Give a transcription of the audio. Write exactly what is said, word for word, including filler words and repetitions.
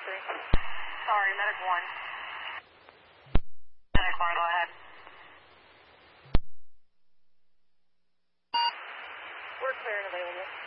three. Sorry, medic one. Medic one, go ahead. We're clear and available.